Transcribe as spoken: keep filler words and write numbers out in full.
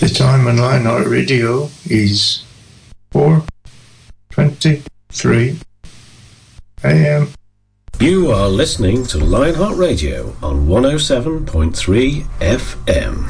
The time on Lionheart Radio is four twenty-three a m. You are listening to Lionheart Radio on one oh seven point three F M.